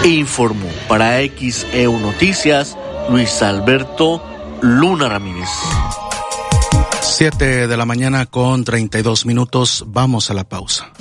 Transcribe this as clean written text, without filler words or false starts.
Informó para XEU Noticias Luis Alberto Luna Ramírez. 7 de la mañana con 32 minutos. Vamos a la pausa.